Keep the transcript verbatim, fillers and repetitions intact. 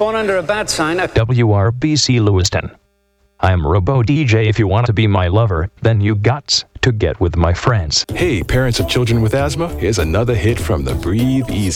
born under a bad sign. A W R B C Lewiston. I'm Robo D J. If you want to be my lover, then you got to get with my friends. Hey, parents of children with asthma, here's another hit from the Breathe Easy